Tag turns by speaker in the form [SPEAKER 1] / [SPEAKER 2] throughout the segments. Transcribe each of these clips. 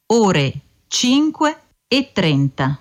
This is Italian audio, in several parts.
[SPEAKER 1] ore 5:30.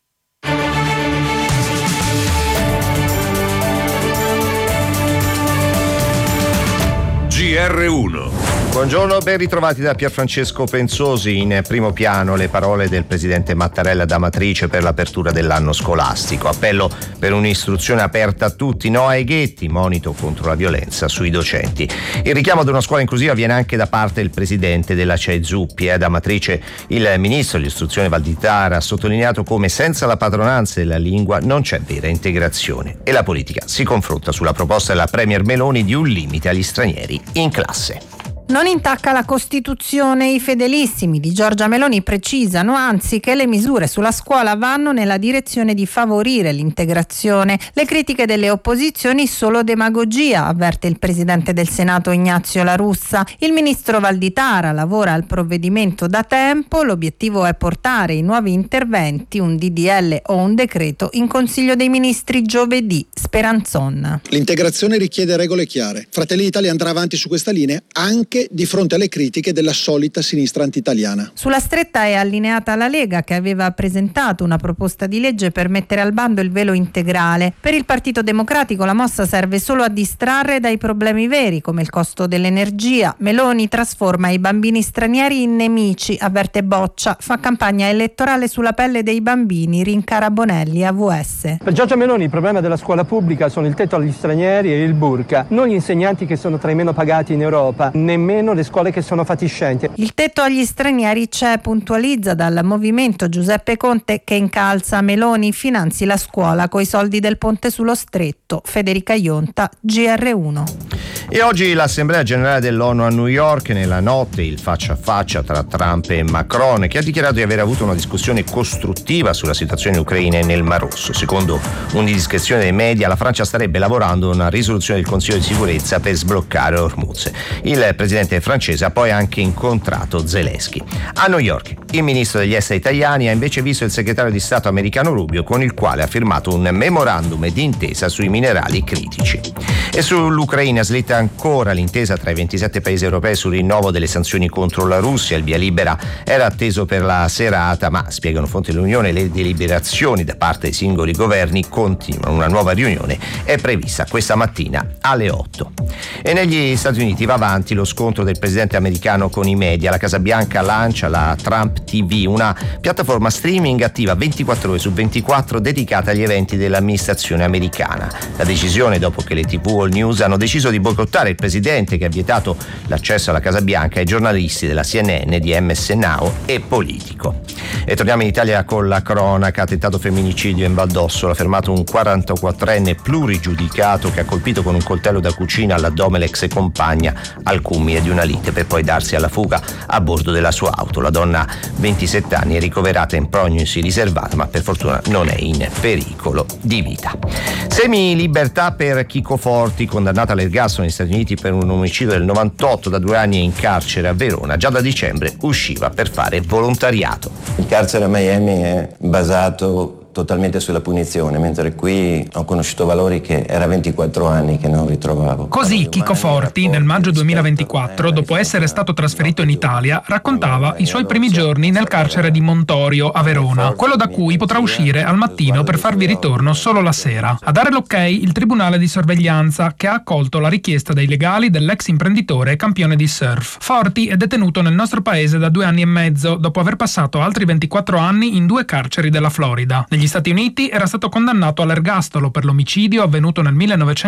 [SPEAKER 2] GR1.
[SPEAKER 3] Buongiorno, ben ritrovati da Pierfrancesco Pensosi. In primo piano le parole del presidente Mattarella ad Amatrice per l'apertura dell'anno scolastico. Appello per un'istruzione aperta a tutti, no ai ghetti, monito contro la violenza sui docenti. Il richiamo ad una scuola inclusiva viene anche da parte del presidente della CEI Zuppi. Ad Amatrice il ministro dell'istruzione Valditara ha sottolineato come senza la padronanza della lingua non c'è vera integrazione e la politica si confronta sulla proposta della premier Meloni di un limite agli stranieri in classe.
[SPEAKER 4] Non intacca la Costituzione. I fedelissimi di Giorgia Meloni precisano anzi che le misure sulla scuola vanno nella direzione di favorire l'integrazione. Le critiche delle opposizioni solo demagogia, avverte il presidente del Senato Ignazio La Russa. Il ministro Valditara lavora al provvedimento da tempo, l'obiettivo è portare i nuovi interventi, un DDL o un decreto, in Consiglio dei Ministri giovedì. Speranzon.
[SPEAKER 5] L'integrazione richiede regole chiare. Fratelli d'Italia andrà avanti su questa linea anche di fronte alle critiche della solita sinistra anti-italiana.
[SPEAKER 4] Sulla stretta è allineata la Lega, che aveva presentato una proposta di legge per mettere al bando il velo integrale. Per il Partito Democratico la mossa serve solo a distrarre dai problemi veri, come il costo dell'energia. Meloni trasforma i bambini stranieri in nemici, avverte Boccia, fa campagna elettorale sulla pelle dei bambini, rincara Bonelli, AVS.
[SPEAKER 6] Per Giorgia Meloni il problema della scuola pubblica sono il tetto agli stranieri e il burka, non gli insegnanti che sono tra i meno pagati in Europa, nemmeno le scuole che sono fatiscenti.
[SPEAKER 4] Il tetto agli stranieri c'è, puntualizza dal movimento Giuseppe Conte, che incalza Meloni finanzi la scuola coi soldi del ponte sullo stretto. Federica Ionta, GR1.
[SPEAKER 3] E oggi l'Assemblea Generale dell'ONU a New York, nella notte il faccia a faccia tra Trump e Macron, che ha dichiarato di aver avuto una discussione costruttiva sulla situazione ucraina e nel Mar Rosso. Secondo un'indiscrezione dei media, la Francia starebbe lavorando a una risoluzione del Consiglio di sicurezza per sbloccare Hormuz. Il presidente francese ha poi anche incontrato Zelensky. A New York il ministro degli esteri italiani ha invece visto il segretario di Stato americano Rubio, con il quale ha firmato un memorandum di intesa sui minerali critici. E sull'Ucraina slitta ancora l'intesa tra i 27 paesi europei sul rinnovo delle sanzioni contro la Russia. Il via libera era atteso per la serata, ma spiegano fonti dell'Unione le deliberazioni da parte dei singoli governi continuano. Una nuova riunione è prevista questa mattina alle 8. E negli Stati Uniti va avanti lo scontro del presidente americano con i media. La Casa Bianca lancia la Trump TV, una piattaforma streaming attiva 24 ore su 24 dedicata agli eventi dell'amministrazione americana. La decisione dopo che le TV All News hanno deciso di boicottare il presidente, che ha vietato l'accesso alla Casa Bianca ai giornalisti della CNN, di MS Now e Politico. E torniamo in Italia con la cronaca. Tentato femminicidio in Val d'Ossola, fermato un 44enne plurigiudicato che ha colpito con un coltello da cucina all'addome l'ex compagna al culmine di una lite, per poi darsi alla fuga a bordo della sua auto. La donna, 27 anni, è ricoverata in prognosi riservata, ma per fortuna non è in pericolo di vita. Semi-libertà per Chico Forti, condannato all'ergastolo negli Stati Uniti per un omicidio del 98, da 2 anni è in carcere a Verona. Già da dicembre usciva per fare volontariato.
[SPEAKER 7] Il carcere a Miami è basato totalmente sulla punizione, mentre qui ho conosciuto valori che era 24 anni che non ritrovavo.
[SPEAKER 8] Così Chico Forti, nel maggio 2024, dopo essere stato trasferito in Italia, raccontava i suoi primi giorni nel carcere di Montorio a Verona, quello da cui potrà uscire al mattino per farvi ritorno solo la sera. A dare l'ok il tribunale di sorveglianza, che ha accolto la richiesta dei legali dell'ex imprenditore e campione di surf. Forti è detenuto nel nostro paese da 2 anni e mezzo, dopo aver passato altri 24 anni in 2 carceri della Florida. Negli Stati Uniti era stato condannato all'ergastolo per l'omicidio avvenuto nel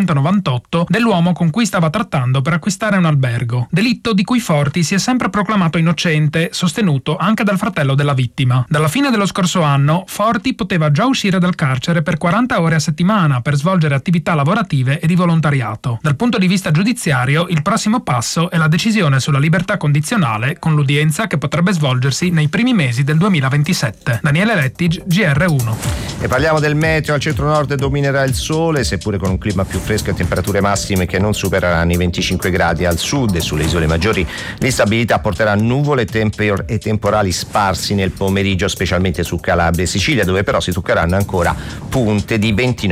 [SPEAKER 8] 1998 dell'uomo con cui stava trattando per acquistare un albergo. Delitto di cui Forti si è sempre proclamato innocente, sostenuto anche dal fratello della vittima. Dalla fine dello scorso anno, Forti poteva già uscire dal carcere per 40 ore a settimana per svolgere attività lavorative e di volontariato. Dal punto di vista giudiziario, il prossimo passo è la decisione sulla libertà condizionale, con l'udienza che potrebbe svolgersi nei primi mesi del 2027. Daniele Lettig, GR1.
[SPEAKER 3] E parliamo del meteo. Al centro-nord dominerà il sole, seppure con un clima più fresco e temperature massime che non supereranno i 25 gradi. Al sud e sulle isole maggiori l'instabilità porterà nuvole e temporali sparsi nel pomeriggio, specialmente su Calabria e Sicilia, dove però si toccheranno ancora punte di 29